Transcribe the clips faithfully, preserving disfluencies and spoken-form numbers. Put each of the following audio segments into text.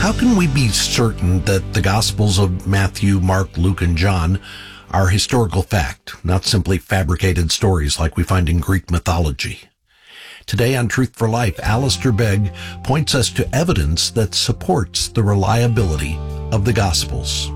How can we be certain that the Gospels of Matthew, Mark, Luke, and John are historical fact, not simply fabricated stories like we find in Greek mythology? Today on Truth for Life, Alistair Begg points us to evidence that supports the reliability of the Gospels.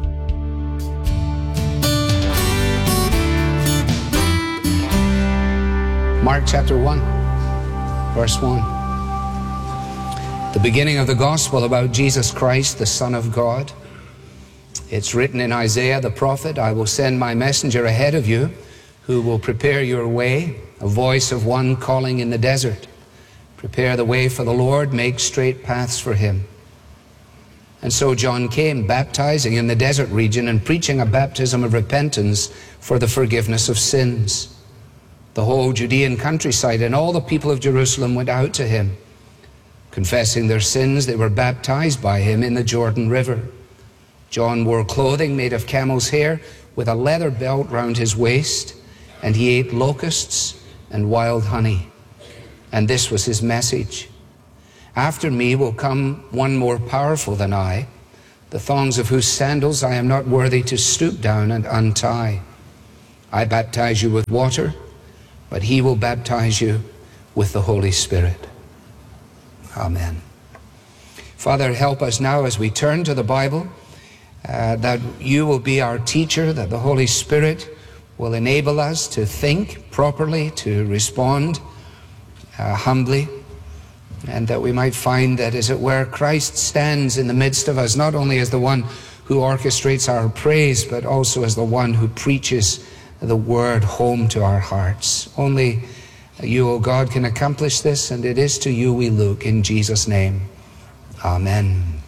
Mark chapter one, verse one. The beginning of the gospel about Jesus Christ, the Son of God. It's written in Isaiah the prophet, I will send my messenger ahead of you, who will prepare your way, a voice of one calling in the desert. Prepare the way for the Lord, make straight paths for him. And so John came, baptizing in the desert region and preaching a baptism of repentance for the forgiveness of sins. The whole Judean countryside and all the people of Jerusalem went out to him. Confessing their sins, they were baptized by him in the Jordan River. John wore clothing made of camel's hair with a leather belt round his waist, and he ate locusts and wild honey. And this was his message. After me will come one more powerful than I, the thongs of whose sandals I am not worthy to stoop down and untie. I baptize you with water, but he will baptize you with the Holy Spirit. Amen. Father, help us now as we turn to the Bible, uh, that you will be our teacher, that the Holy Spirit will enable us to think properly, to respond uh, humbly, and that we might find that, as it were, Christ stands in the midst of us, not only as the one who orchestrates our praise, but also as the one who preaches the word home to our hearts. Only you, O God, can accomplish this, and it is to you we look, in Jesus' name. Amen.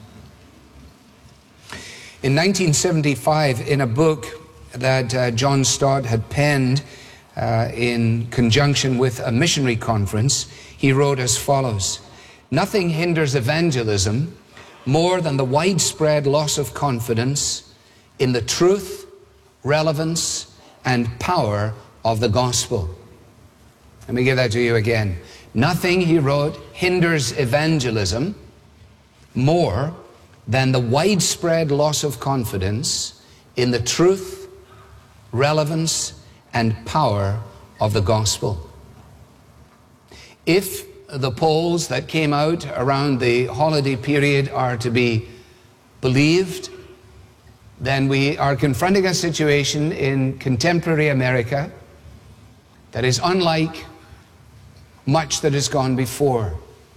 In nineteen seventy-five, in a book that uh, John Stott had penned uh, in conjunction with a missionary conference, he wrote as follows: "Nothing hinders evangelism more than the widespread loss of confidence in the truth, relevance, and power of the gospel." Let me give that to you again. Nothing, he wrote, hinders evangelism more than the widespread loss of confidence in the truth, relevance, and power of the gospel. If the polls that came out around the holiday period are to be believed, then we are confronting a situation in contemporary America that is unlike much that has gone before.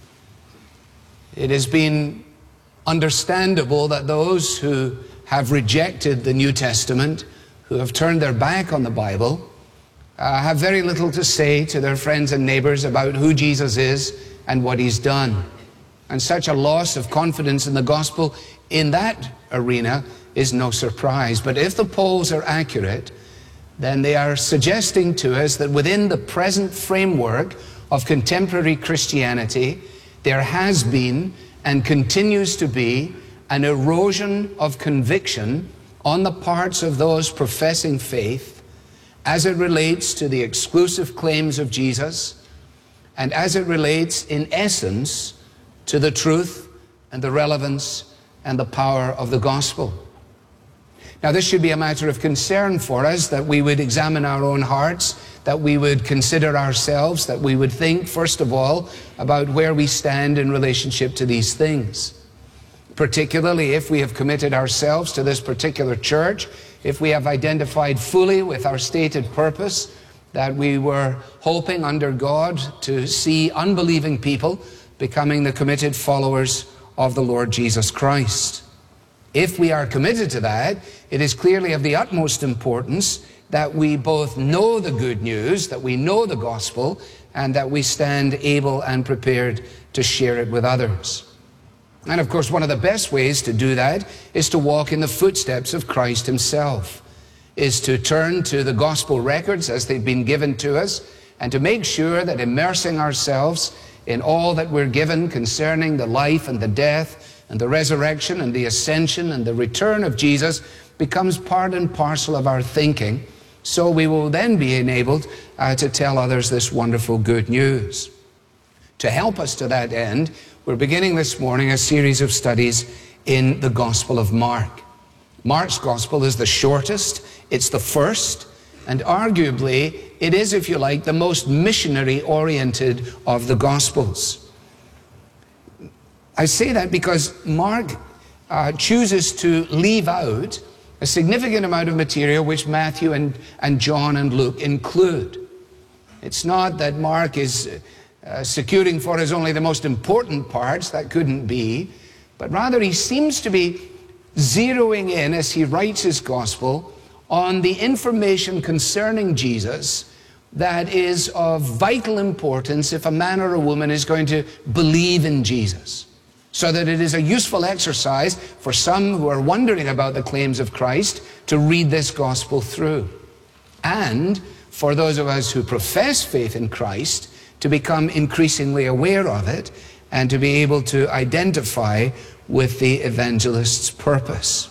It has been understandable that those who have rejected the New Testament, who have turned their back on the Bible, uh, have very little to say to their friends and neighbors about who Jesus is and what he's done. And such a loss of confidence in the gospel in that arena is no surprise. But if the polls are accurate, then they are suggesting to us that within the present framework of contemporary Christianity, there has been and continues to be an erosion of conviction on the parts of those professing faith as it relates to the exclusive claims of Jesus and as it relates, in essence, to the truth and the relevance and the power of the gospel. Now, this should be a matter of concern for us, that we would examine our own hearts, that we would consider ourselves, that we would think, first of all, about where we stand in relationship to these things. Particularly if we have committed ourselves to this particular church, if we have identified fully with our stated purpose, that we were hoping under God to see unbelieving people becoming the committed followers of the Lord Jesus Christ. If we are committed to that, it is clearly of the utmost importance that we both know the good news, that we know the gospel, and that we stand able and prepared to share it with others. And of course, one of the best ways to do that is to walk in the footsteps of Christ himself, is to turn to the gospel records as they've been given to us, and to make sure that immersing ourselves in all that we're given concerning the life and the death and the resurrection and the ascension and the return of Jesus becomes part and parcel of our thinking, so we will then be enabled uh, to tell others this wonderful good news. To help us to that end, We're beginning this morning a series of studies in the Gospel of Mark. Mark's Gospel is the shortest, it's the first, and arguably it is, if you like, the most missionary-oriented of the Gospels. I say that because Mark uh, chooses to leave out a significant amount of material which Matthew and, and John and Luke include. It's not that Mark is uh, securing for us only the most important parts, that couldn't be, but rather he seems to be zeroing in as he writes his gospel on the information concerning Jesus that is of vital importance if a man or a woman is going to believe in Jesus, so that it is a useful exercise for some who are wondering about the claims of Christ to read this gospel through, and for those of us who profess faith in Christ to become increasingly aware of it and to be able to identify with the evangelist's purpose.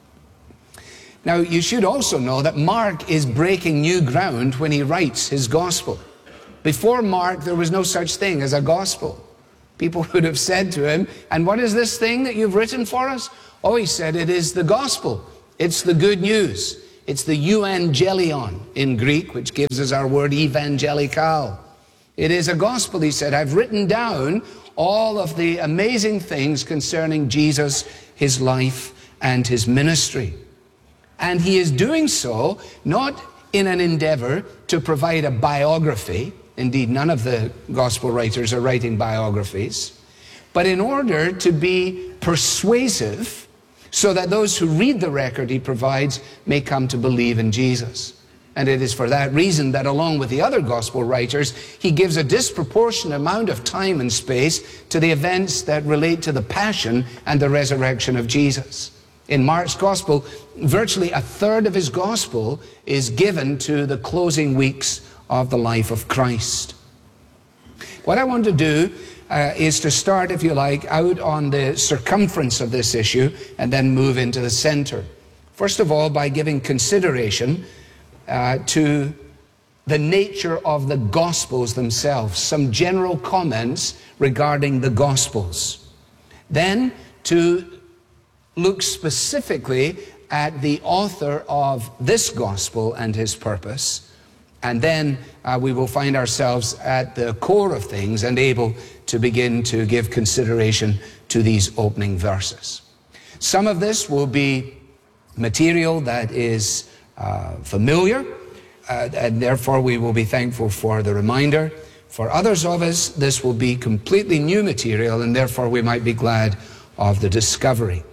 Now, you should also know that Mark is breaking new ground when he writes his gospel. Before Mark, there was no such thing as a gospel. People would have said to him, "And what is this thing that you've written for us?" Oh, he said, "It is the gospel. It's the good news. It's the euangelion in Greek, which gives us our word evangelical. It is a gospel," he said. "I've written down all of the amazing things concerning Jesus, his life, and his ministry." And he is doing so not in an endeavor to provide a biography. Indeed, none of the gospel writers are writing biographies, but in order to be persuasive so that those who read the record he provides may come to believe in Jesus. And it is for that reason that along with the other gospel writers, he gives a disproportionate amount of time and space to the events that relate to the passion and the resurrection of Jesus. In Mark's gospel, virtually a third of his gospel is given to the closing weeks of the life of Christ. What I want to do uh, is to start, if you like, out on the circumference of this issue and then move into the center. First of all, by giving consideration uh, to the nature of the Gospels themselves, some general comments regarding the Gospels. Then to look specifically at the author of this Gospel and his purpose. And then uh, we will find ourselves at the core of things and able to begin to give consideration to these opening verses. Some of this will be material that is uh, familiar, uh, and therefore we will be thankful for the reminder. For others of us, this will be completely new material, and therefore we might be glad of the discovery.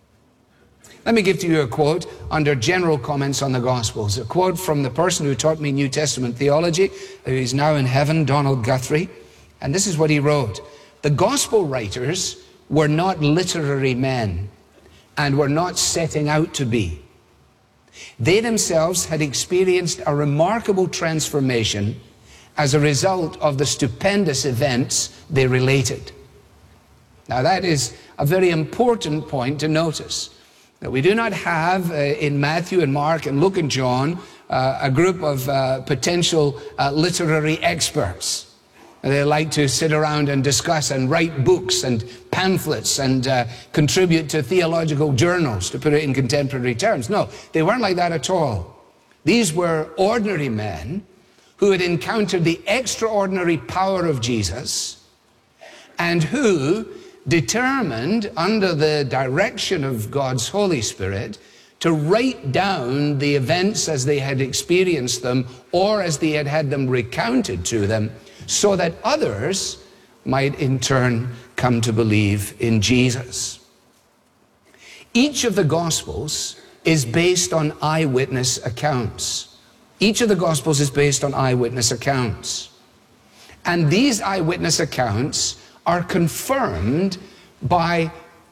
Let me give to you a quote under general comments on the Gospels, a quote from the person who taught me New Testament theology, who is now in heaven, Donald Guthrie. And this is what he wrote: "The Gospel writers were not literary men and were not setting out to be. They themselves had experienced a remarkable transformation as a result of the stupendous events they related." Now that is a very important point to notice. That we do not have uh, in Matthew and Mark and Luke and John uh, a group of uh, potential uh, literary experts. They like to sit around and discuss and write books and pamphlets and uh, contribute to theological journals, to put it in contemporary terms. No, they weren't like that at all. These were ordinary men who had encountered the extraordinary power of Jesus and who determined, under the direction of God's Holy Spirit, to write down the events as they had experienced them or as they had had them recounted to them, so that others might in turn come to believe in Jesus. Each of the Gospels is based on eyewitness accounts. Each of the Gospels is based on eyewitness accounts. And these eyewitness accounts are confirmed by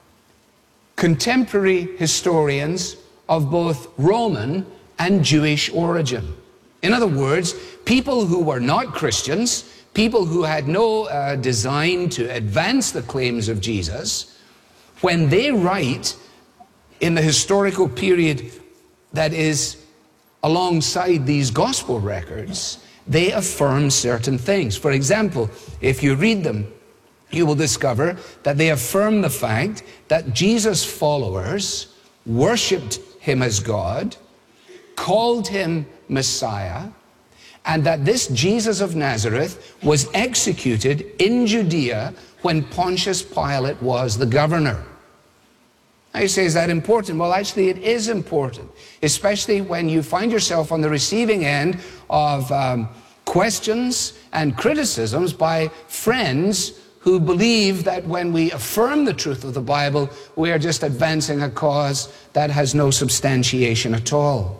contemporary historians of both Roman and Jewish origin. In other words, people who were not Christians, people who had no uh, design to advance the claims of Jesus, when they write in the historical period that is alongside these gospel records, they affirm certain things. For example, if you read them, you will discover that they affirm the fact that Jesus' followers worshipped him as God, called him Messiah, and that this Jesus of Nazareth was executed in Judea when Pontius Pilate was the governor. Now you say, is that important? Well, actually it is important, especially when you find yourself on the receiving end of um, questions and criticisms by friends who believe that when we affirm the truth of the Bible, we are just advancing a cause that has no substantiation at all.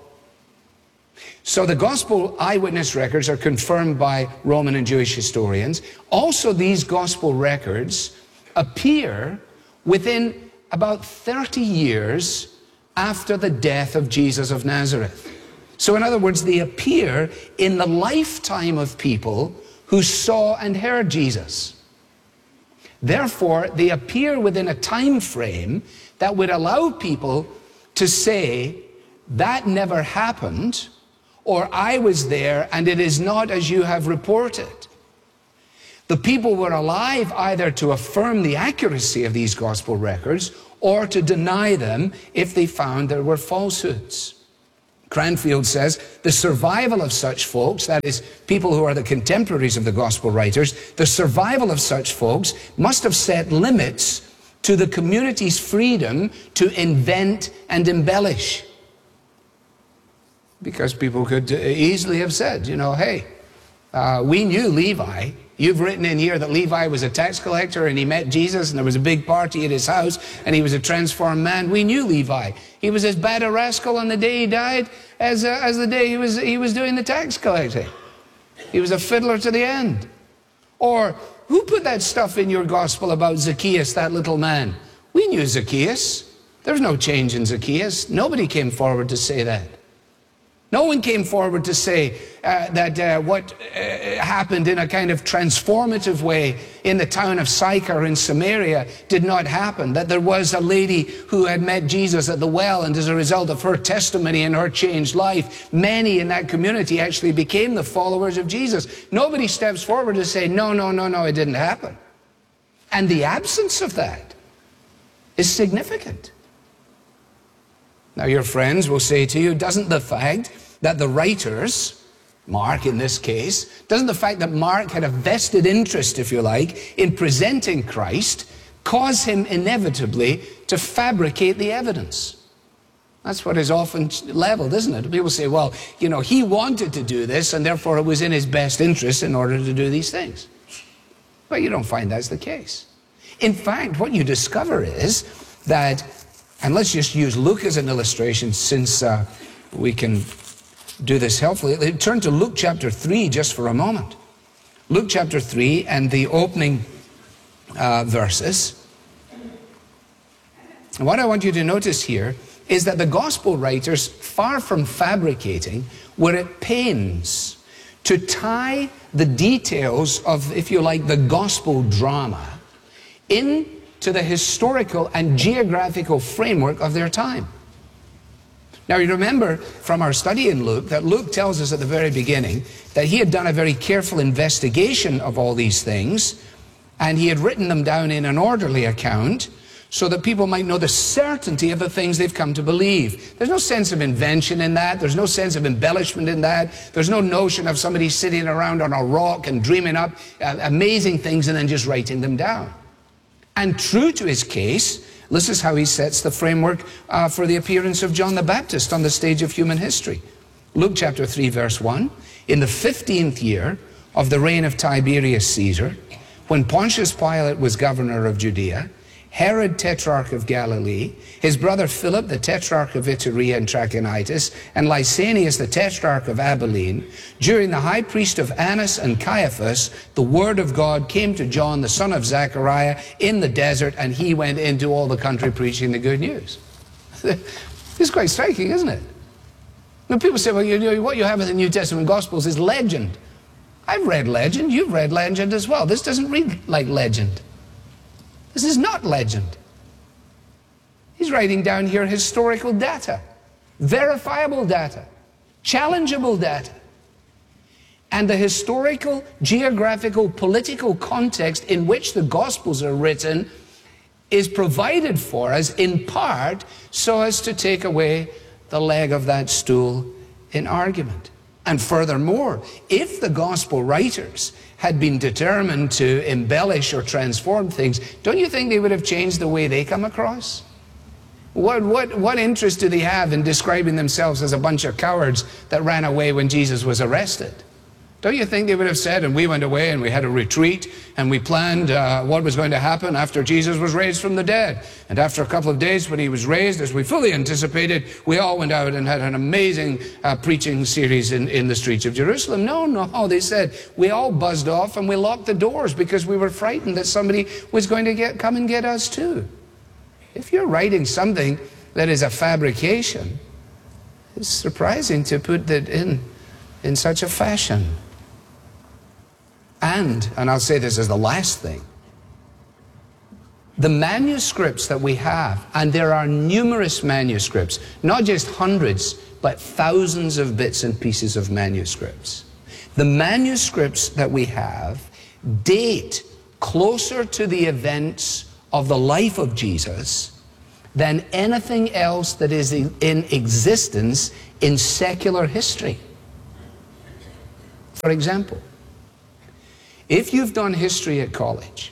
So the gospel eyewitness records are confirmed by Roman and Jewish historians. Also, these gospel records appear within about thirty years after the death of Jesus of Nazareth. So in other words, they appear in the lifetime of people who saw and heard Jesus. Therefore, they appear within a time frame that would allow people to say, that never happened, or I was there and it is not as you have reported. The people were alive either to affirm the accuracy of these gospel records or to deny them if they found there were falsehoods. Cranfield says, the survival of such folks, that is, people who are the contemporaries of the gospel writers, the survival of such folks must have set limits to the community's freedom to invent and embellish. Because people could easily have said, you know, hey, uh, we knew Levi. You've written in here that Levi was a tax collector and he met Jesus and there was a big party at his house and he was a transformed man. We knew Levi. He was as bad a rascal on the day he died as, uh, as the day he was, he was doing the tax collecting. He was a fiddler to the end. Or, who put that stuff in your gospel about Zacchaeus, that little man? We knew Zacchaeus. There's no change in Zacchaeus. Nobody came forward to say that. No one came forward to say uh, that uh, what uh, happened in a kind of transformative way in the town of Sychar in Samaria did not happen, that there was a lady who had met Jesus at the well, and as a result of her testimony and her changed life, many in that community actually became the followers of Jesus. Nobody steps forward to say, no, no, no, no, it didn't happen. And the absence of that is significant. Now your friends will say to you, doesn't the fact that the writers, Mark in this case, doesn't the fact that Mark had a vested interest, if you like, in presenting Christ, cause him inevitably to fabricate the evidence? That's what is often leveled, isn't it? People say, well, you know, he wanted to do this and therefore it was in his best interest in order to do these things. But you don't find that's the case. In fact, what you discover is that, and let's just use Luke as an illustration since uh, we can do this helpfully. Turn to Luke chapter three just for a moment. Luke chapter three and the opening uh, verses. And what I want you to notice here is that the gospel writers, far from fabricating, were at pains to tie the details of, if you like, the gospel drama in to the historical and geographical framework of their time. Now you remember from our study in Luke that Luke tells us at the very beginning that he had done a very careful investigation of all these things and he had written them down in an orderly account so that people might know the certainty of the things they've come to believe. There's no sense of invention in that. There's no sense of embellishment in that. There's no notion of somebody sitting around on a rock and dreaming up uh, amazing things and then just writing them down. And true to his case, this is how he sets the framework uh, for the appearance of John the Baptist on the stage of human history. Luke chapter three, verse one, in the fifteenth year of the reign of Tiberius Caesar, when Pontius Pilate was governor of Judea, Herod tetrarch of Galilee, his brother Philip the tetrarch of Iturea and Trachonitis, and Lysanias the tetrarch of Abilene, during the high priest of Annas and Caiaphas, the word of God came to John the son of Zechariah in the desert, and he went into all the country preaching the good news. It's quite striking, isn't it? When people say, well, you know, what you have in the New Testament Gospels is legend. I've read legend, you've read legend as well. This doesn't read like legend. This is not legend. He's writing down here historical data, verifiable data, challengeable data. And the historical, geographical, political context in which the Gospels are written is provided for us in part so as to take away the leg of that stool in argument. And furthermore, if the Gospel writers had been determined to embellish or transform things, don't you think they would have changed the way they come across? What, what, what interest do they have in describing themselves as a bunch of cowards that ran away when Jesus was arrested? Don't you think they would have said, and we went away and we had a retreat and we planned uh, what was going to happen after Jesus was raised from the dead. And after a couple of days when he was raised, as we fully anticipated, we all went out and had an amazing uh, preaching series in, in the streets of Jerusalem. No, no, they said, we all buzzed off and we locked the doors because we were frightened that somebody was going to get, come and get us too. If you're writing something that is a fabrication, it's surprising to put that in, in such a fashion. And, and I'll say this as the last thing, the manuscripts that we have, and there are numerous manuscripts, not just hundreds, but thousands of bits and pieces of manuscripts. The manuscripts that we have date closer to the events of the life of Jesus than anything else that is in existence in secular history. For example, if you've done history at college,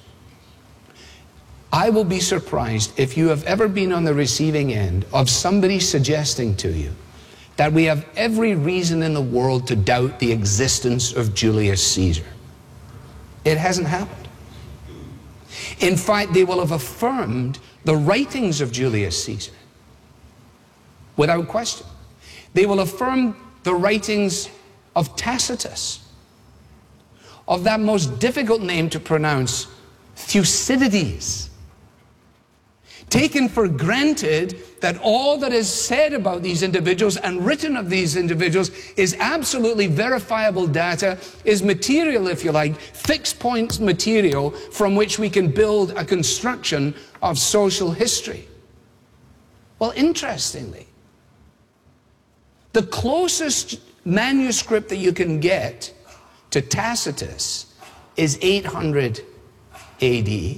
I will be surprised if you have ever been on the receiving end of somebody suggesting to you that we have every reason in the world to doubt the existence of Julius Caesar. It hasn't happened. In fact, they will have affirmed the writings of Julius Caesar without question. They will affirm the writings of Tacitus, of that most difficult name to pronounce, Thucydides. Taken for granted that all that is said about these individuals and written of these individuals is absolutely verifiable data, is material, if you like, fixed point material from which we can build a construction of social history. Well, interestingly, the closest manuscript that you can get to Tacitus is eight hundred A D,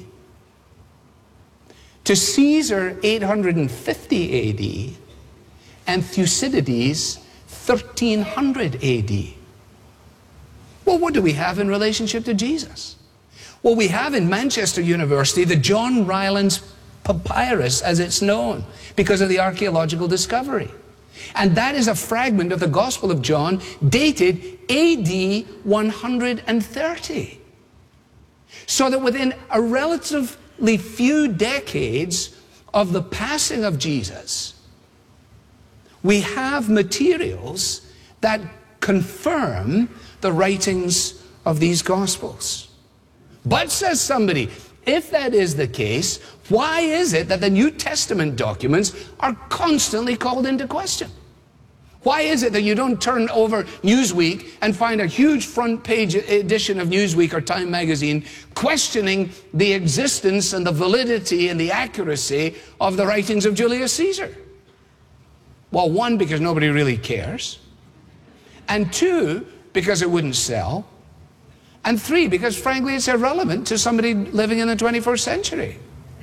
to Caesar eight hundred fifty A D, and Thucydides thirteen hundred A D. Well, what do we have in relationship to Jesus? Well, we have in Manchester University the John Rylands Papyrus, as it's known, because of the archaeological discovery. And that is a fragment of the Gospel of John dated A D one hundred thirty. So that within a relatively few decades of the passing of Jesus, we have materials that confirm the writings of these Gospels. But, says somebody, if that is the case, why is it that the New Testament documents are constantly called into question? Why is it that you don't turn over Newsweek and find a huge front page edition of Newsweek or Time magazine questioning the existence and the validity and the accuracy of the writings of Julius Caesar? Well, one, because nobody really cares. And two, because it wouldn't sell. And three, because frankly it's irrelevant to somebody living in the twenty-first century.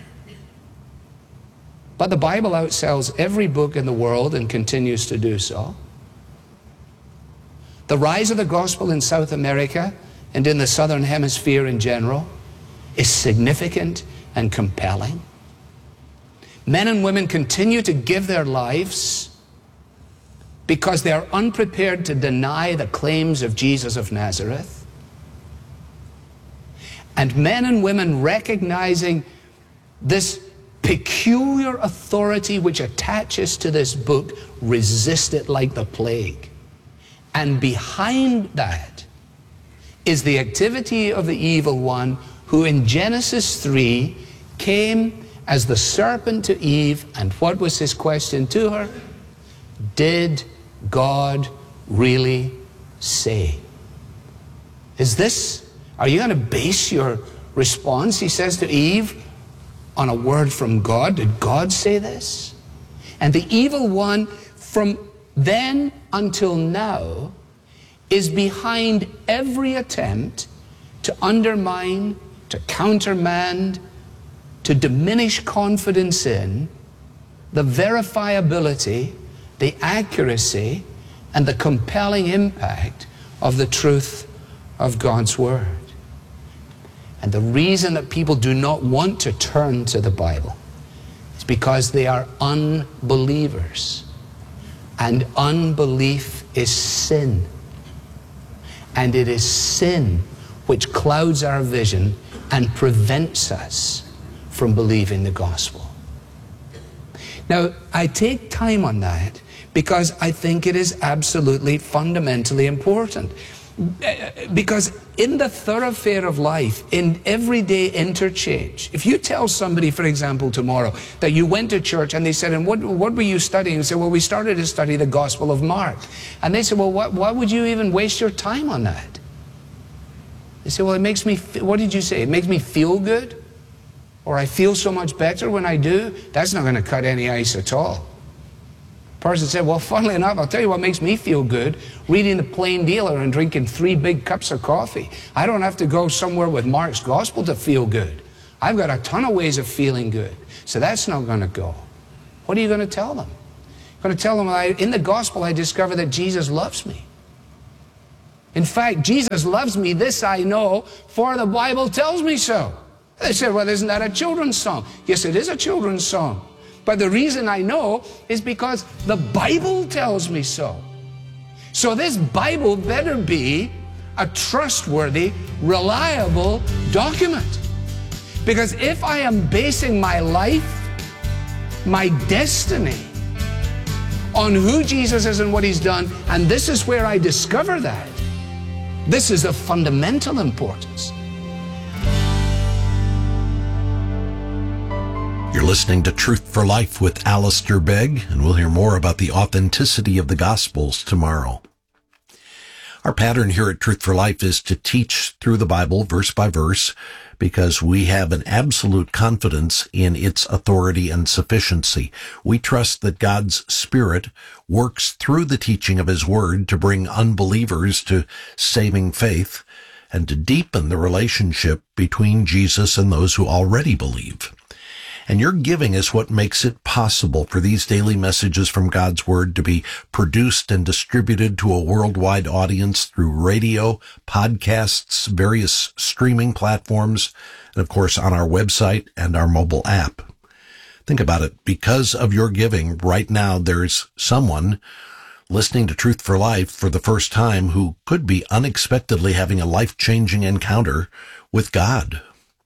But the Bible outsells every book in the world and continues to do so. The rise of the gospel in South America and in the Southern Hemisphere in general is significant and compelling. Men and women continue to give their lives because they are unprepared to deny the claims of Jesus of Nazareth. And men and women recognizing this peculiar authority which attaches to this book resist it like the plague. And behind that is the activity of the evil one who in Genesis three came as the serpent to Eve, and what was his question to her? Did God really say? Is this, are you going to base your response, he says to Eve, on a word from God? Did God say this? And the evil one from then until now is behind every attempt to undermine, to countermand, to diminish confidence in the verifiability, the accuracy, and the compelling impact of the truth of God's Word. And the reason that people do not want to turn to the Bible is because they are unbelievers. And unbelief is sin. And it is sin which clouds our vision and prevents us from believing the gospel. Now, I take time on that because I think it is absolutely fundamentally important. Because in the thoroughfare of life, in everyday interchange, if you tell somebody, for example, tomorrow that you went to church and they said, and what, what were you studying? You say, well, we started to study the Gospel of Mark. And they say, well, what, why would you even waste your time on that? They say, well, it makes me, what did you say? It makes me feel good? Or I feel so much better when I do? That's not going to cut any ice at all. Person said, well, funnily enough, I'll tell you what makes me feel good, reading the Plain Dealer and drinking three big cups of coffee. I don't have to go somewhere with Mark's gospel to feel good. I've got a ton of ways of feeling good. So that's not going to go. What are you going to tell them? You're going to tell them, I, in the gospel, I discover that Jesus loves me. In fact, Jesus loves me, this I know, for the Bible tells me so. They said, well, isn't that a children's song? Yes, it is a children's song. But the reason I know is because the Bible tells me so. So this Bible better be a trustworthy, reliable document. Because if I am basing my life, my destiny, on who Jesus is and what He's done, and this is where I discover that, this is of fundamental importance. You're listening to Truth for Life with Alistair Begg, and we'll hear more about the authenticity of the Gospels tomorrow. Our pattern here at Truth for Life is to teach through the Bible verse by verse because we have an absolute confidence in its authority and sufficiency. We trust that God's Spirit works through the teaching of His Word to bring unbelievers to saving faith and to deepen the relationship between Jesus and those who already believe. And your giving is what makes it possible for these daily messages from God's Word to be produced and distributed to a worldwide audience through radio, podcasts, various streaming platforms, and of course on our website and our mobile app. Think about it. Because of your giving, right now there's someone listening to Truth for Life for the first time who could be unexpectedly having a life-changing encounter with God.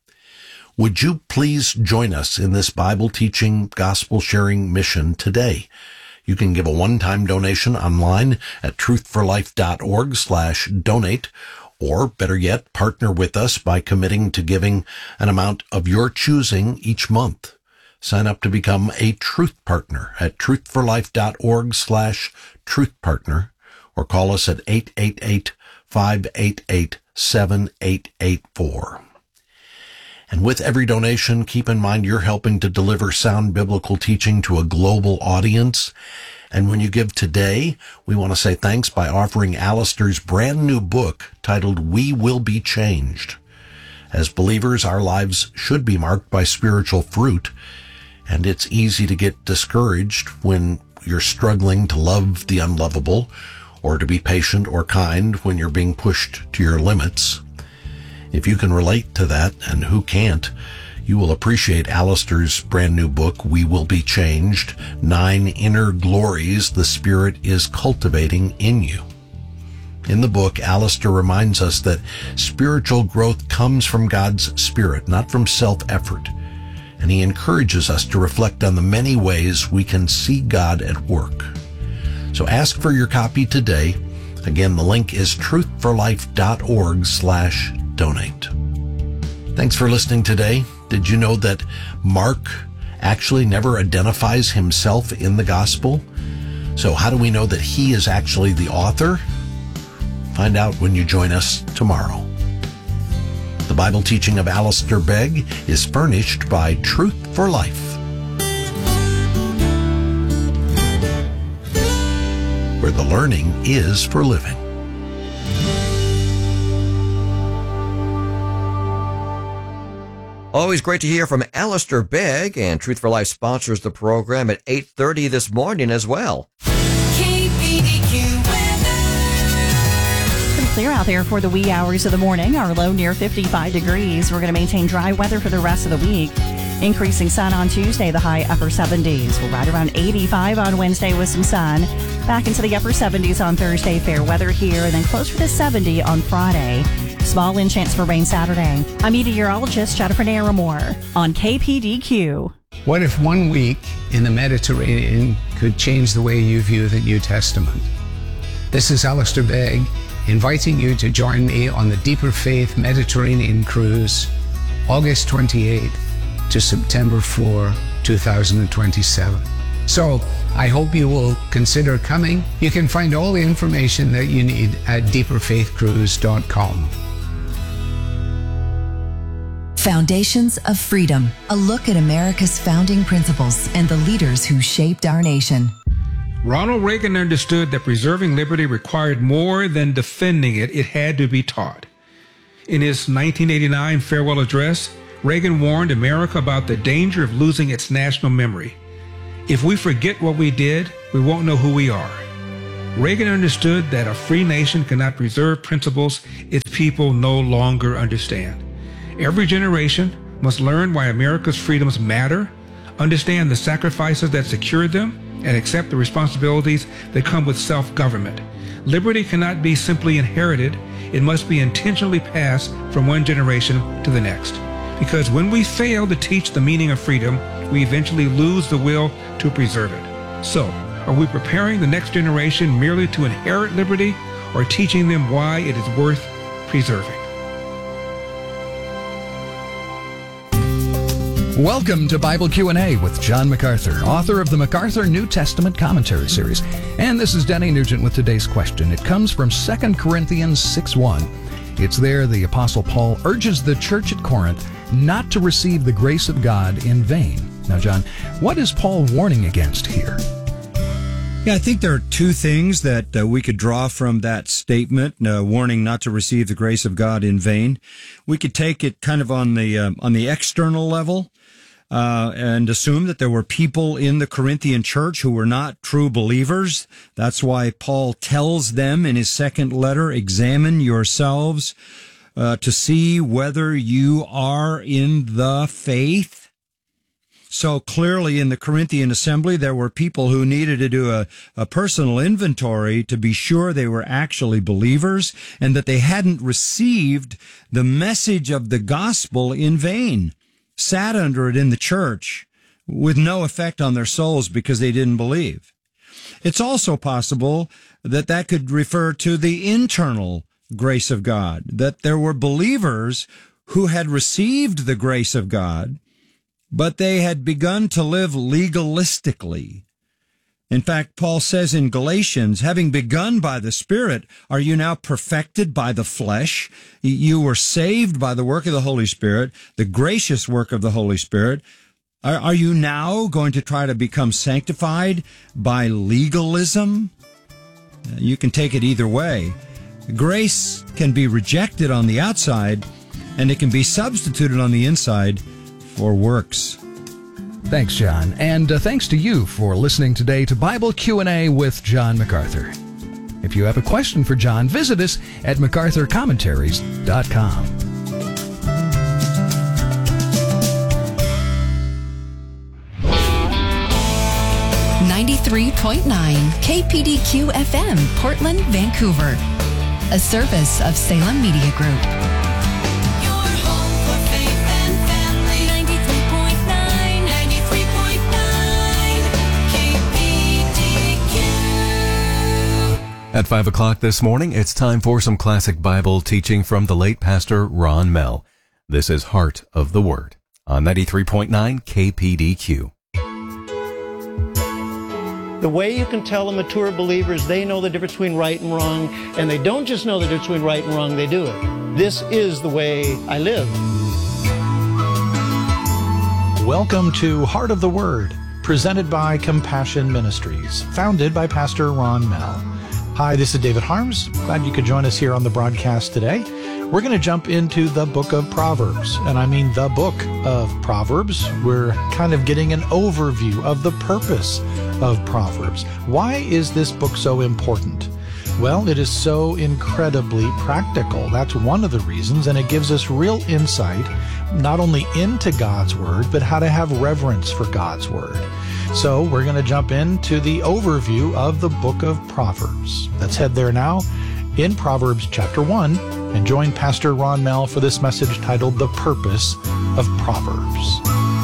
Would you please join us in this Bible-teaching, gospel-sharing mission today? You can give a one-time donation online at truthforlife.org slash donate, or better yet, partner with us by committing to giving an amount of your choosing each month. Sign up to become a Truth Partner at truthforlife.org slash Truth Partner, or call us at eight eight eight, five eight eight, seven eight eight four. And with every donation, keep in mind you're helping to deliver sound biblical teaching to a global audience. And when you give today, we want to say thanks by offering Alistair's brand new book titled We Will Be Changed. As believers, our lives should be marked by spiritual fruit, and it's easy to get discouraged when you're struggling to love the unlovable or to be patient or kind when you're being pushed to your limits. If you can relate to that, and who can't, you will appreciate Alistair's brand new book, We Will Be Changed, Nine Inner Glories the Spirit is Cultivating in You. In the book, Alistair reminds us that spiritual growth comes from God's Spirit, not from self-effort. And he encourages us to reflect on the many ways we can see God at work. So ask for your copy today. Again, the link is truthforlife.org slash donate. Thanks for listening today. Did you know that Mark actually never identifies himself in the gospel? So how do we know that he is actually the author? Find out when you join us tomorrow. The Bible teaching of Alistair Begg is furnished by Truth for Life, where the learning is for living. Always great to hear from Alistair Begg, and Truth for Life sponsors the program at eight thirty this morning as well. K P D Q weather. Pretty clear out there for the wee hours of the morning. Our low near fifty-five degrees. We're going to maintain dry weather for the rest of the week. Increasing sun on Tuesday, the high upper seventies. We're right around eighty-five on Wednesday with some sun. Back into the upper seventies on Thursday. Fair weather here, and then closer to seventy on Friday. Small wind chance for rain Saturday. I'm meteorologist Jennifer Naramore on K P D Q. What if one week in the Mediterranean could change the way you view the New Testament? This is Alistair Begg, inviting you to join me on the Deeper Faith Mediterranean Cruise, August twenty-eighth to September fourth, two thousand twenty-seven. So, I hope you will consider coming. You can find all the information that you need at deeper faith cruise dot com. Foundations of Freedom, a look at America's founding principles and the leaders who shaped our nation. Ronald Reagan understood that preserving liberty required more than defending it, it had to be taught. In his nineteen eighty-nine farewell address, Reagan warned America about the danger of losing its national memory. If we forget what we did, we won't know who we are. Reagan understood that a free nation cannot preserve principles its people no longer understand. Every generation must learn why America's freedoms matter, understand the sacrifices that secured them, and accept the responsibilities that come with self-government. Liberty cannot be simply inherited. It must be intentionally passed from one generation to the next. Because when we fail to teach the meaning of freedom, we eventually lose the will to preserve it. So, are we preparing the next generation merely to inherit liberty, or teaching them why it is worth preserving? Welcome to Bible Q and A with John MacArthur, author of the MacArthur New Testament Commentary Series. And this is Denny Nugent with today's question. It comes from Second Corinthians six one. It's there the Apostle Paul urges the church at Corinth not to receive the grace of God in vain. Now, John, what is Paul warning against here? Yeah, I think there are two things that uh, we could draw from that statement, uh, warning not to receive the grace of God in vain. We could take it kind of on the uh, on the external level. Uh, and assume that there were people in the Corinthian church who were not true believers. That's why Paul tells them in his second letter, examine yourselves uh, to see whether you are in the faith. So clearly in the Corinthian assembly, there were people who needed to do a, a personal inventory to be sure they were actually believers and that they hadn't received the message of the gospel in vain. Sat under it in the church with no effect on their souls because they didn't believe. It's also possible that that could refer to the internal grace of God, that there were believers who had received the grace of God, but they had begun to live legalistically. In fact, Paul says in Galatians, having begun by the Spirit, are you now perfected by the flesh? You were saved by the work of the Holy Spirit, the gracious work of the Holy Spirit. Are, are you now going to try to become sanctified by legalism? You can take it either way. Grace can be rejected on the outside, and it can be substituted on the inside for works. Thanks, John. And uh, thanks to you for listening today to Bible Q and A with John MacArthur. If you have a question for John, visit us at macarthur commentaries dot com. ninety-three point nine K P D Q F M, Portland, Vancouver. A service of Salem Media Group. At five o'clock this morning, it's time for some classic Bible teaching from the late Pastor Ron Mell. This is Heart of the Word on ninety-three point nine K P D Q. The way you can tell a mature believer is they know the difference between right and wrong, and they don't just know the difference between right and wrong, they do it. This is the way I live. Welcome to Heart of the Word, presented by Compassion Ministries, founded by Pastor Ron Mell. Hi, this is David Harms. Glad you could join us here on the broadcast today. we're going to jump into the book of Proverbs. And I mean the book of Proverbs. We're kind of getting an overview of the purpose of Proverbs. Why is this book so important? Well, it is so incredibly practical. That's one of the reasons, and it gives us real insight not only into God's Word, but how to have reverence for God's Word. So we're going to jump into the overview of the book of Proverbs. Let's head there now in Proverbs chapter one and join Pastor Ron Mell for this message titled The Purpose of Proverbs.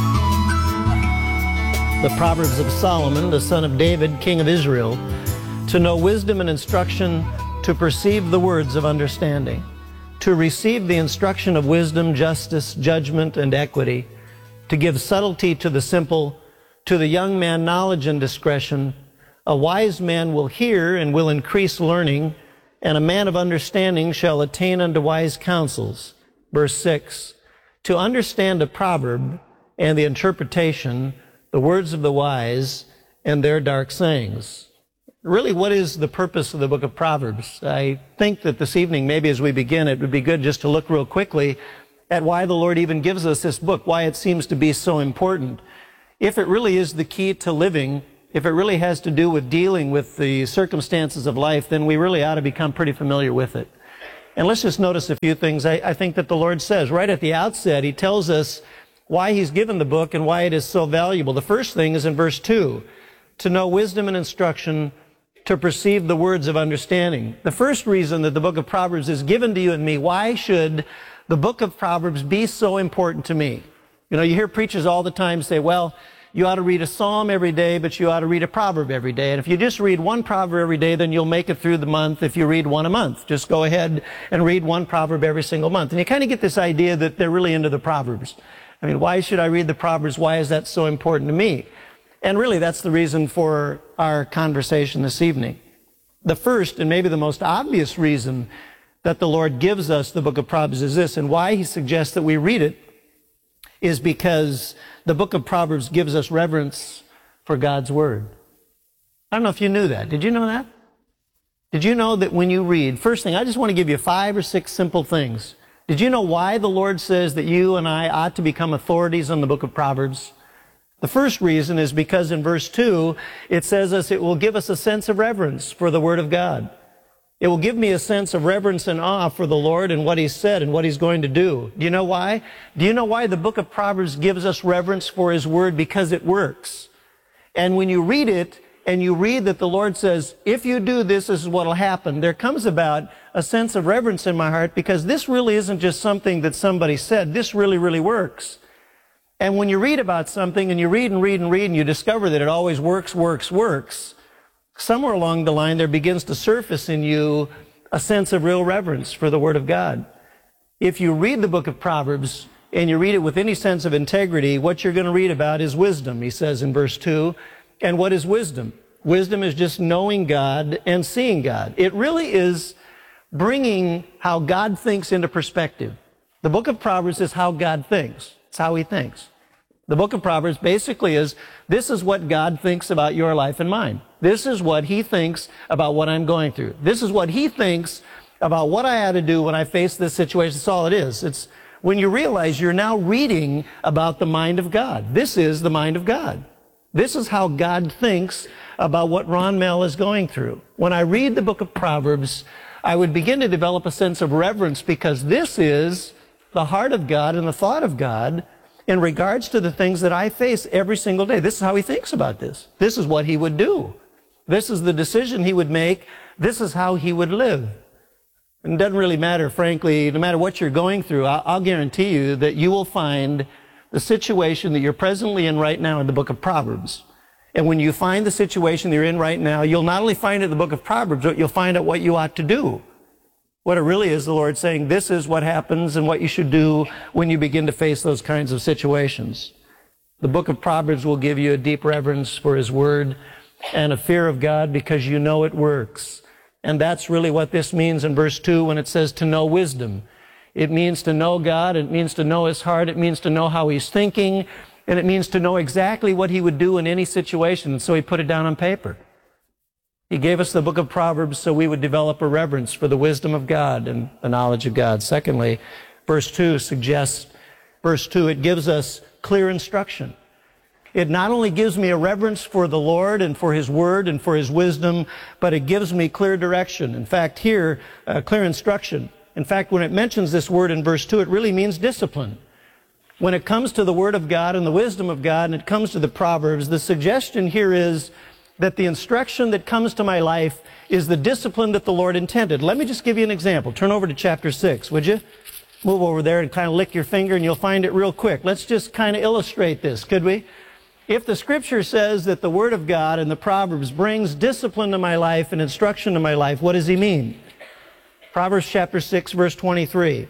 The Proverbs of Solomon, the son of David, king of Israel, to know wisdom and instruction, to perceive the words of understanding, to receive the instruction of wisdom, justice, judgment, and equity, to give subtlety to the simple, to the young man knowledge and discretion. A wise man will hear and will increase learning, and a man of understanding shall attain unto wise counsels. Verse six, to understand a proverb and the interpretation, the words of the wise and their dark sayings. Really, what is the purpose of the book of Proverbs? I think that this evening, maybe as we begin, it would be good just to look real quickly at why the Lord even gives us this book, why it seems to be so important. If it really is the key to living, if it really has to do with dealing with the circumstances of life, then we really ought to become pretty familiar with it. And let's just notice a few things I, I think that the Lord says. Right at the outset, He tells us why He's given the book and why it is so valuable. The first thing is in verse two, to know wisdom and instruction, to perceive the words of understanding. The first reason that the book of Proverbs is given to you and me, why should the book of Proverbs be so important to me? You know, you hear preachers all the time say, well, you ought to read a psalm every day, but you ought to read a proverb every day. And if you just read one proverb every day, then you'll make it through the month if you read one a month. Just go ahead and read one proverb every single month. And you kind of get this idea that they're really into the Proverbs. I mean, why should I read the Proverbs? Why is that so important to me? And really, that's the reason for our conversation this evening. The first, and maybe the most obvious reason that the Lord gives us the book of Proverbs is this, and why He suggests that we read it, is because the book of Proverbs gives us reverence for God's Word. I don't know if you knew that. Did you know that? Did you know that when you read, first thing, I just want to give you five or six simple things. Did you know why the Lord says that you and I ought to become authorities on the book of Proverbs? The first reason is because in verse two, it says us it will give us a sense of reverence for the Word of God. It will give me a sense of reverence and awe for the Lord and what He's said and what He's going to do. Do you know why? Do you know why the book of Proverbs gives us reverence for His Word? Because it works. And when you read it and you read that the Lord says, if you do this, this is what will happen, there comes about a sense of reverence in my heart because this really isn't just something that somebody said. This really, really works. And when you read about something and you read and read and read and you discover that it always works, works, works, somewhere along the line there begins to surface in you a sense of real reverence for the Word of God. If you read the book of Proverbs and you read it with any sense of integrity, what you're going to read about is wisdom, he says in verse two. And what is wisdom? Wisdom is just knowing God and seeing God. It really is bringing how God thinks into perspective. The book of Proverbs is how God thinks. It's how He thinks. The book of Proverbs basically is, this is what God thinks about your life and mine. This is what He thinks about what I'm going through. This is what He thinks about what I ought to do when I face this situation. That's all it is. It's when you realize you're now reading about the mind of God. This is the mind of God. This is how God thinks about what Ron Mell is going through. When I read the book of Proverbs, I would begin to develop a sense of reverence because this is the heart of God and the thought of God in regards to the things that I face every single day. This is how He thinks about this. This is what He would do. This is the decision He would make. This is how He would live. And it doesn't really matter, frankly, no matter what you're going through, I'll guarantee you that you will find the situation that you're presently in right now in the book of Proverbs. And when you find the situation that you're in right now, you'll not only find it in the book of Proverbs, but you'll find out what you ought to do. What it really is, the Lord saying, this is what happens and what you should do when you begin to face those kinds of situations. The book of Proverbs will give you a deep reverence for His Word and a fear of God because you know it works. And that's really what this means in verse two when it says to know wisdom. It means to know God, it means to know His heart, it means to know how He's thinking, and it means to know exactly what He would do in any situation. And so He put it down on paper. He gave us the book of Proverbs so we would develop a reverence for the wisdom of God and the knowledge of God. Secondly, verse two suggests, verse two, it gives us clear instruction. It not only gives me a reverence for the Lord and for His Word and for His wisdom, but it gives me clear direction. In fact, here, uh, clear instruction. In fact, when it mentions this word in verse two, it really means discipline. When it comes to the Word of God and the wisdom of God, and it comes to the Proverbs, the suggestion here is that the instruction that comes to my life is the discipline that the Lord intended. Let me just give you an example. Turn over to chapter six, would you? Move over there and kind of lick your finger and you'll find it real quick. Let's just kind of illustrate this, could we? If the Scripture says that the Word of God and the Proverbs brings discipline to my life and instruction to my life, what does he mean? Proverbs chapter six, verse twenty-three.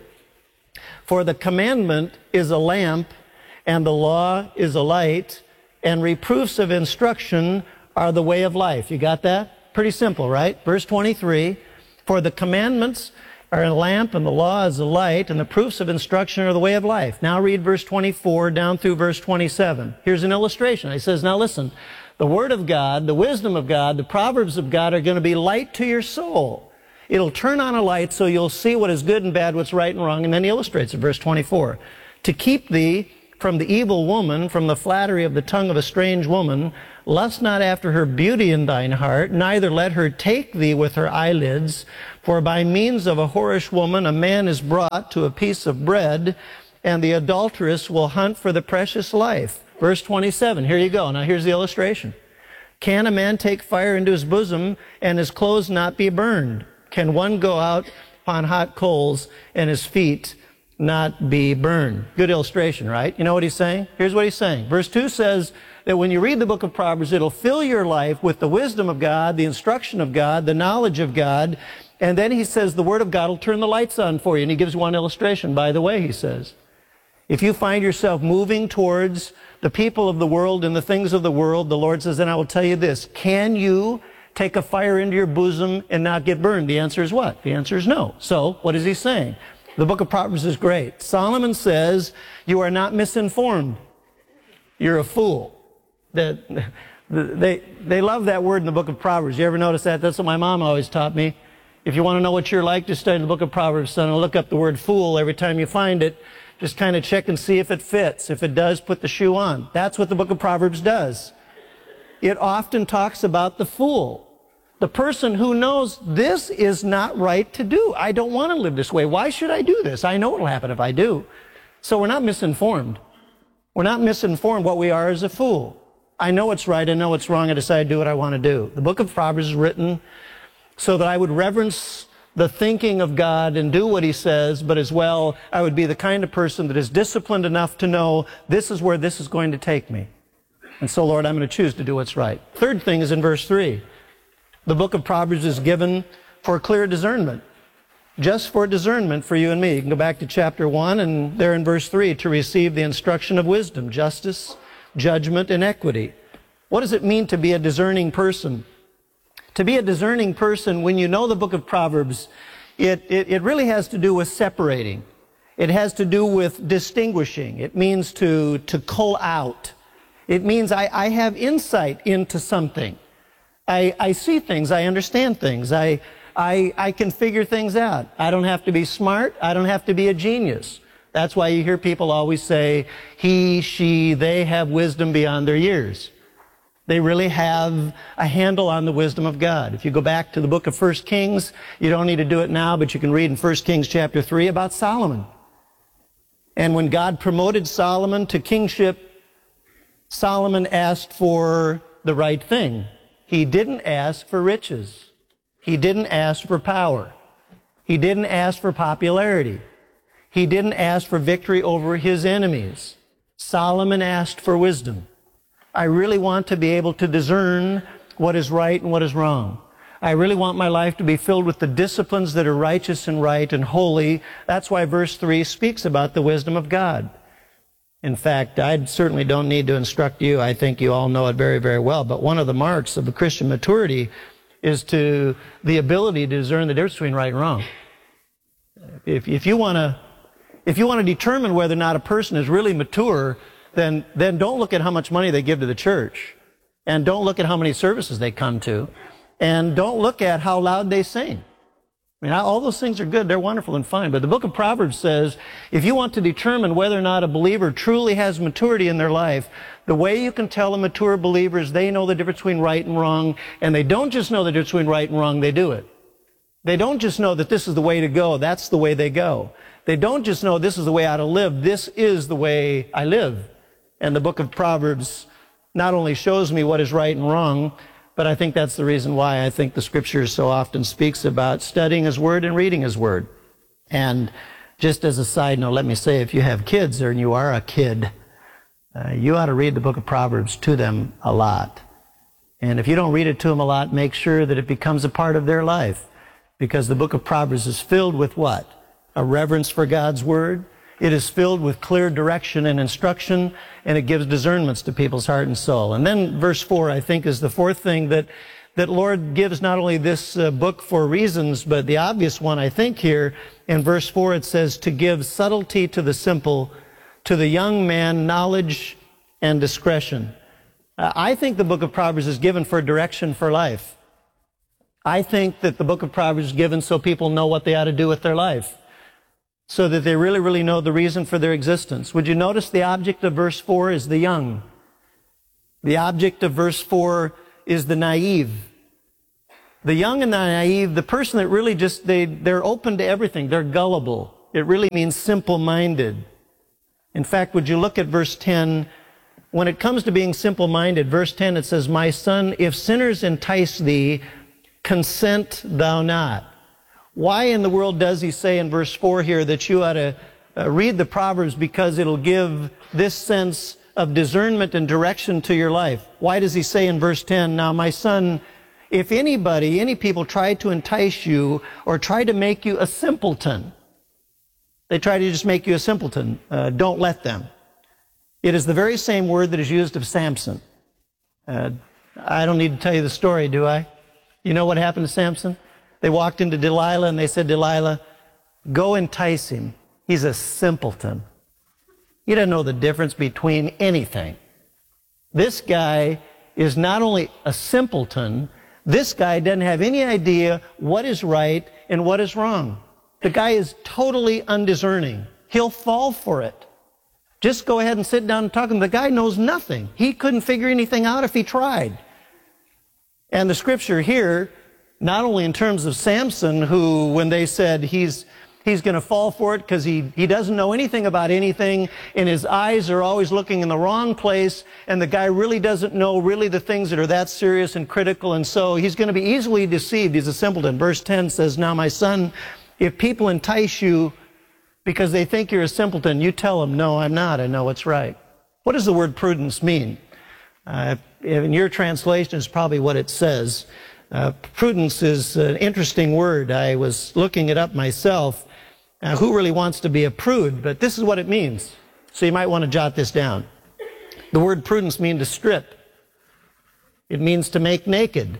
For the commandment is a lamp, and the law is a light, and reproofs of instruction are the way of life. You got that? Pretty simple, right? Verse twenty-three, for the commandments are a lamp, and the law is a light, and the proofs of instruction are the way of life. Now read verse twenty-four down through verse twenty-seven. Here's an illustration. He says, now listen, the Word of God, the wisdom of God, the Proverbs of God are going to be light to your soul. It'll turn on a light so you'll see what is good and bad, what's right and wrong. And then he illustrates it, verse twenty-four. To keep thee from the evil woman, from the flattery of the tongue of a strange woman, lust not after her beauty in thine heart, neither let her take thee with her eyelids. For by means of a whorish woman a man is brought to a piece of bread, and the adulteress will hunt for the precious life. Verse twenty-seven, here you go. Now here's the illustration. Can a man take fire into his bosom, and his clothes not be burned? Can one go out upon hot coals, and his feet not be burned? Good illustration, right? You know what he's saying? Here's what he's saying. Verse two says that when you read the book of Proverbs, it'll fill your life with the wisdom of God, the instruction of God, the knowledge of God. And then he says the Word of God will turn the lights on for you. And he gives one illustration. By the way, he says, if you find yourself moving towards the people of the world and the things of the world, the Lord says, then I will tell you this, can you take a fire into your bosom and not get burned? The answer is what? The answer is no. So, what is he saying? The book of Proverbs is great. Solomon says, you are not misinformed. You're a fool. That they, they love that word in the book of Proverbs. You ever notice that? That's what my mom always taught me. If you want to know what you're like, just study the book of Proverbs, son, and look up the word fool every time you find it. Just kind of check and see if it fits. If it does, put the shoe on. That's what the book of Proverbs does. It often talks about the fool. The person who knows this is not right to do. I don't want to live this way. Why should I do this? I know what will happen if I do. So we're not misinformed. We're not misinformed. What we are is a fool. I know what's right. I know what's wrong. I decide to do what I want to do. The book of Proverbs is written so that I would reverence the thinking of God and do what He says, but as well, I would be the kind of person that is disciplined enough to know this is where this is going to take me. And so, Lord, I'm going to choose to do what's right. Third thing is in verse three. The book of Proverbs is given for clear discernment. Just for discernment for you and me. You can go back to chapter one and there in verse three, to receive the instruction of wisdom, justice, judgment, and equity. What does it mean to be a discerning person? To be a discerning person, when you know the book of Proverbs, it, it, it really has to do with separating. It has to do with distinguishing. It means to, to cull out. It means I, I have insight into something. I, I see things. I understand things. I, I, I can figure things out. I don't have to be smart. I don't have to be a genius. That's why you hear people always say, he, she, they have wisdom beyond their years. They really have a handle on the wisdom of God. If you go back to the book of First Kings, you don't need to do it now, but you can read in First Kings chapter three about Solomon. And when God promoted Solomon to kingship, Solomon asked for the right thing. He didn't ask for riches. He didn't ask for power. He didn't ask for popularity. He didn't ask for victory over his enemies. Solomon asked for wisdom. I really want to be able to discern what is right and what is wrong. I really want my life to be filled with the disciplines that are righteous and right and holy. That's why verse three speaks about the wisdom of God. In fact, I certainly don't need to instruct you. I think you all know it very, very well. But one of the marks of a Christian maturity is to the ability to discern the difference between right and wrong. If, if you want to, if you want to determine whether or not a person is really mature, then, then don't look at how much money they give to the church. And don't look at how many services they come to. And don't look at how loud they sing. I mean, all those things are good. They're wonderful and fine. But the book of Proverbs says, if you want to determine whether or not a believer truly has maturity in their life, the way you can tell a mature believer is they know the difference between right and wrong, and they don't just know the difference between right and wrong, they do it. They don't just know that this is the way to go, that's the way they go. They don't just know this is the way I ought to live, this is the way I live. And the book of Proverbs not only shows me what is right and wrong, but I think that's the reason why I think the Scripture so often speaks about studying His Word and reading His Word. And just as a side note, let me say, if you have kids or you are a kid, uh, you ought to read the book of Proverbs to them a lot. And if you don't read it to them a lot, make sure that it becomes a part of their life. Because the book of Proverbs is filled with what? A reverence for God's Word. It is filled with clear direction and instruction, and it gives discernments to people's heart and soul. And then verse four, I think, is the fourth thing that, that Lord gives not only this uh, book for reasons, but the obvious one, I think, here. In verse four, it says, to give subtlety to the simple, to the young man knowledge and discretion. Uh, I think the book of Proverbs is given for direction for life. I think that the book of Proverbs is given so people know what they ought to do with their life, so that they really, really know the reason for their existence. Would you notice the object of verse four is the young? The object of verse four is the naive. The young and the naive, the person that really just, they, they're open to everything. They're gullible. It really means simple-minded. In fact, would you look at verse ten? When it comes to being simple-minded, verse ten, it says, my son, if sinners entice thee, consent thou not. Why in the world does he say in verse four here that you ought to uh, read the Proverbs? Because it'll give this sense of discernment and direction to your life. Why does he say in verse ten, now my son, if anybody, any people try to entice you or try to make you a simpleton, they try to just make you a simpleton, uh, don't let them. It is the very same word that is used of Samson. Uh, I don't need to tell you the story, do I? You know what happened to Samson? They walked into Delilah and they said, Delilah, go entice him. He's a simpleton. He doesn't know the difference between anything. This guy is not only a simpleton, this guy doesn't have any idea what is right and what is wrong. The guy is totally undiscerning. He'll fall for it. Just go ahead and sit down and talk to him. The guy knows nothing. He couldn't figure anything out if he tried. And the scripture here, not only in terms of Samson, who, when they said he's he's going to fall for it because he, he doesn't know anything about anything, and his eyes are always looking in the wrong place, and the guy really doesn't know really the things that are that serious and critical, and so he's going to be easily deceived. He's a simpleton. Verse ten says, now my son, if people entice you because they think you're a simpleton, you tell them, no, I'm not. I know what's right. What does the word prudence mean? Uh, in your translation is probably what it says. Uh, prudence is an interesting word. I was looking it up myself. Uh, who really wants to be a prude? But this is what it means. So you might want to jot this down. The word prudence means to strip. It means to make naked.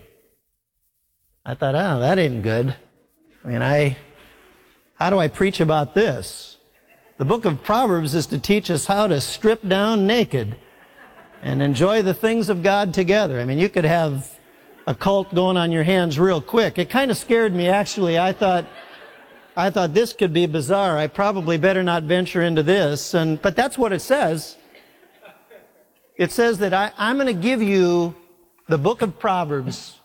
I thought, oh, that ain't good. I mean, I, how do I preach about this? The book of Proverbs is to teach us how to strip down naked and enjoy the things of God together. I mean, you could have a cult going on your hands real quick. It kind of scared me, actually. I thought, I thought this could be bizarre. I probably better not venture into this. And, but that's what it says. It says that I, I'm going to give you the book of Proverbs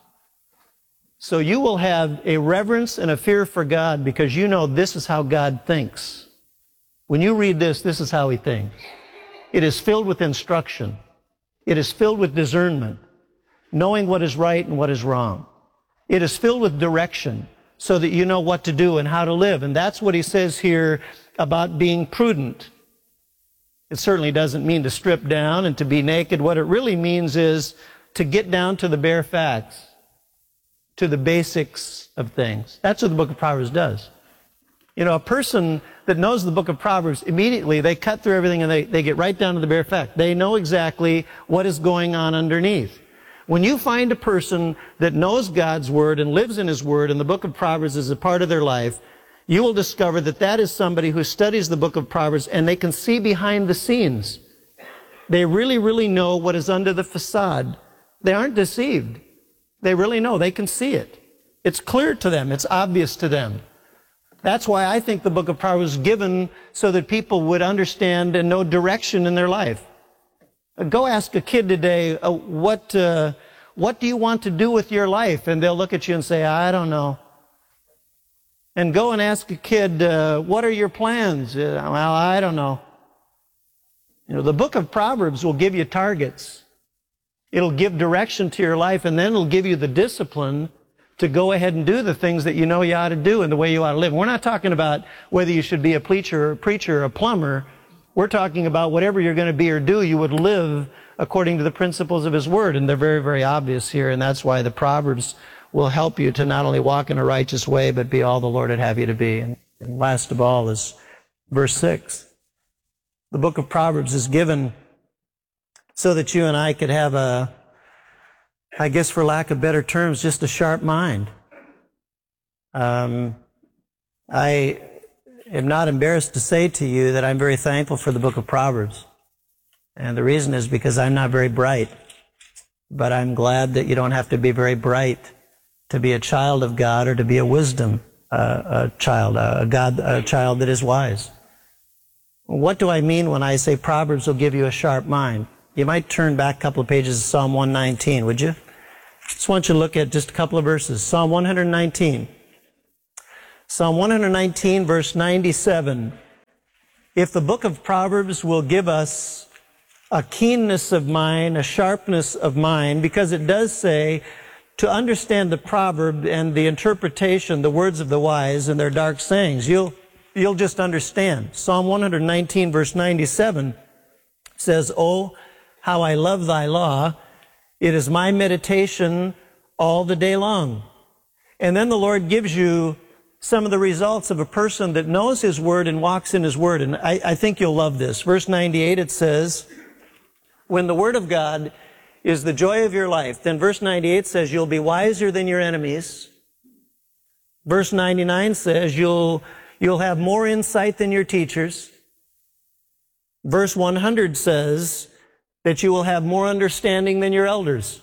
so you will have a reverence and a fear for God because you know this is how God thinks. When you read this, this is how He thinks. It is filled with instruction. It is filled with discernment, knowing what is right and what is wrong. It is filled with direction so that you know what to do and how to live. And that's what he says here about being prudent. It certainly doesn't mean to strip down and to be naked. What it really means is to get down to the bare facts, to the basics of things. That's what the book of Proverbs does. You know, a person that knows the book of Proverbs, immediately they cut through everything and they, they get right down to the bare fact. They know exactly what is going on underneath. When you find a person that knows God's Word and lives in His Word and the book of Proverbs is a part of their life, you will discover that that is somebody who studies the book of Proverbs and they can see behind the scenes. They really, really know what is under the facade. They aren't deceived. They really know. They can see it. It's clear to them. It's obvious to them. That's why I think the book of Proverbs was given so that people would understand and know direction in their life. Go ask a kid today, uh, what, uh, what do you want to do with your life? And they'll look at you and say, I don't know. And go and ask a kid, uh, what are your plans? Uh, well, I don't know. You know, the book of Proverbs will give you targets. It'll give direction to your life, and then it'll give you the discipline to go ahead and do the things that you know you ought to do and the way you ought to live. We're not talking about whether you should be a preacher or a preacher or a plumber. We're talking about whatever you're going to be or do, you would live according to the principles of His Word. And they're very, very obvious here. And that's why the Proverbs will help you to not only walk in a righteous way, but be all the Lord would have you to be. And last of all is verse six. The book of Proverbs is given so that you and I could have a, I guess for lack of better terms, just a sharp mind. Um, I am not embarrassed to say to you that I'm very thankful for the book of Proverbs. And the reason is because I'm not very bright. But I'm glad that you don't have to be very bright to be a child of God or to be a wisdom uh, a child, a, God, a child that is wise. What do I mean when I say Proverbs will give you a sharp mind? You might turn back a couple of pages to Psalm one nineteen, would you? Just want you to look at just a couple of verses. Psalm one nineteen. Psalm one nineteen, verse ninety-seven. If the book of Proverbs will give us a keenness of mind, a sharpness of mind, because it does say to understand the proverb and the interpretation, the words of the wise and their dark sayings, you'll, you'll just understand. Psalm one nineteen, verse ninety-seven says, Oh, how I love thy law. It is my meditation all the day long. And then the Lord gives you some of the results of a person that knows His Word and walks in His Word. And I, I think you'll love this. Verse ninety-eight, it says, when the Word of God is the joy of your life, then verse ninety-eight says you'll be wiser than your enemies. Verse ninety-nine says you'll, you'll have more insight than your teachers. Verse one hundred says that you will have more understanding than your elders.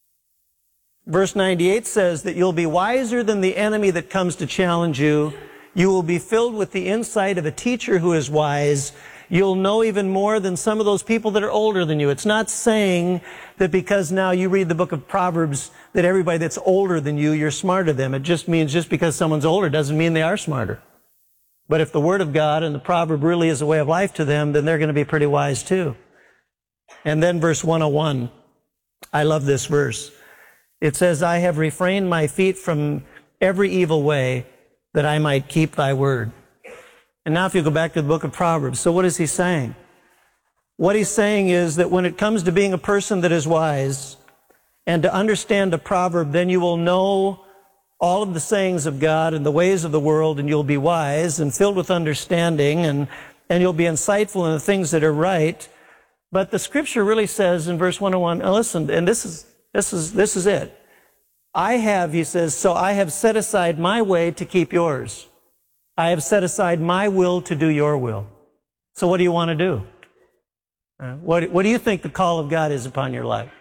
Verse ninety-eight says that you'll be wiser than the enemy that comes to challenge you. You will be filled with the insight of a teacher who is wise. You'll know even more than some of those people that are older than you. It's not saying that because now you read the book of Proverbs that everybody that's older than you, you're smarter than them. It just means just because someone's older doesn't mean they are smarter. But if the Word of God and the proverb really is a way of life to them, then they're going to be pretty wise too. And then verse one oh one, I love this verse. It says, I have refrained my feet from every evil way that I might keep thy word. And now if you go back to the book of Proverbs, so what is he saying? What he's saying is that when it comes to being a person that is wise and to understand a proverb, then you will know all of the sayings of God and the ways of the world, and you'll be wise and filled with understanding, and, and you'll be insightful in the things that are right. But the scripture really says in verse one oh one, now listen, and this is, this is, this is it. I have, he says, so I have set aside my way to keep yours. I have set aside my will to do your will. So what do you want to do? Uh, what, what do you think the call of God is upon your life?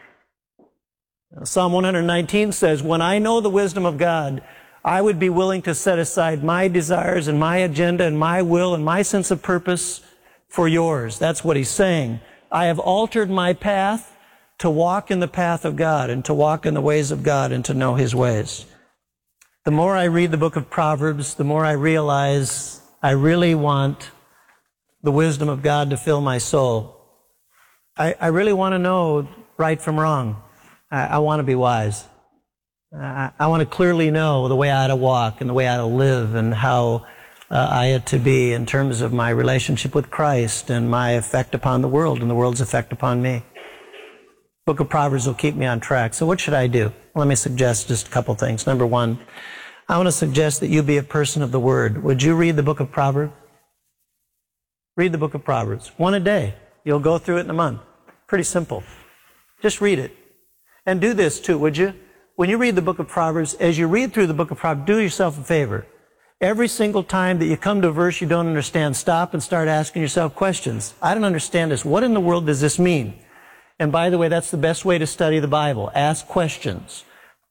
Psalm one nineteen says, when I know the wisdom of God, I would be willing to set aside my desires and my agenda and my will and my sense of purpose for yours. That's what he's saying. I have altered my path to walk in the path of God and to walk in the ways of God and to know His ways. The more I read the book of Proverbs, the more I realize I really want the wisdom of God to fill my soul. I, I really want to know right from wrong. I, I want to be wise. I, I want to clearly know the way I ought to walk and the way I ought to live and how uh, I ought to be in terms of my relationship with Christ and my effect upon the world and the world's effect upon me. Book of Proverbs will keep me on track. So what should I do? Let me suggest just a couple things. Number one, I want to suggest that you be a person of the Word. Would you read the book of Proverbs? Read the book of Proverbs. One a day. You'll go through it in a month. Pretty simple. Just read it. And do this too, would you? When you read the book of Proverbs, as you read through the book of Proverbs, do yourself a favor. Every single time that you come to a verse you don't understand, stop and start asking yourself questions. I don't understand this. What in the world does this mean? And by the way, that's the best way to study the Bible. Ask questions.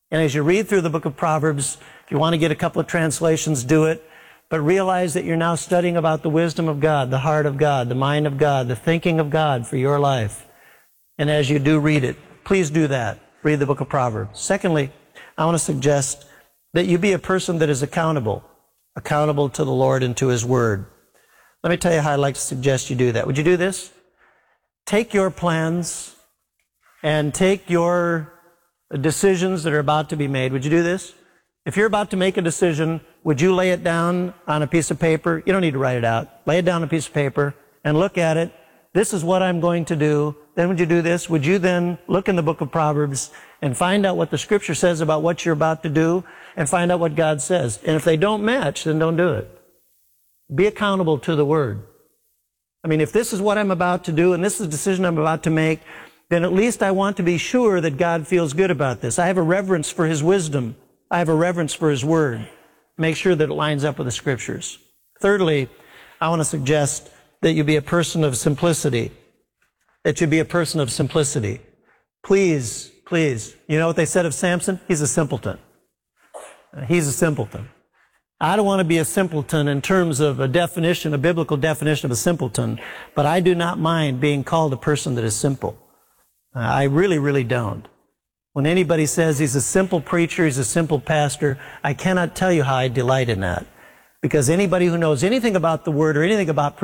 And as you read through the book of Proverbs, if you want to get a couple of translations, do it. But realize that you're now studying about the wisdom of God, the heart of God, the mind of God, the thinking of God for your life. And as you do read it, please do that. Read the book of Proverbs. Secondly, I want to suggest that you be a person that is accountable, accountable to the Lord and to His Word. Let me tell you how I'd like to suggest you do that. Would you do this? Take your plans and take your decisions that are about to be made. Would you do this? If you're about to make a decision, would you lay it down on a piece of paper? You don't need to write it out. Lay it down on a piece of paper and look at it. This is what I'm going to do. Then would you do this? Would you then look in the book of Proverbs and find out what the Scripture says about what you're about to do and find out what God says? And if they don't match, then don't do it. Be accountable to the Word. I mean, if this is what I'm about to do and this is the decision I'm about to make, then at least I want to be sure that God feels good about this. I have a reverence for His wisdom. I have a reverence for His Word. Make sure that it lines up with the Scriptures. Thirdly, I want to suggest that you be a person of simplicity. That you be a person of simplicity. Please, please. You know what they said of Samson? He's a simpleton. He's a simpleton. I don't want to be a simpleton in terms of a definition, a biblical definition of a simpleton, but I do not mind being called a person that is simple. I really, really don't. When anybody says he's a simple preacher, he's a simple pastor, I cannot tell you how I delight in that. Because anybody who knows anything about the Word or anything about